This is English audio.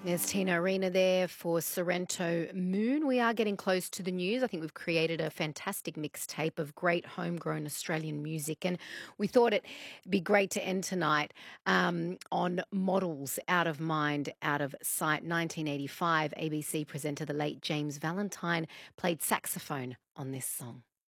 There's Tina Arena there for Sorrento Moon. We are getting close to the news. I think we've created a fantastic mixtape of great homegrown Australian music. And we thought it'd be great to end tonight on Models Out of Mind, Out of Sight. 1985, ABC presenter, the late James Valentine, played saxophone on this song.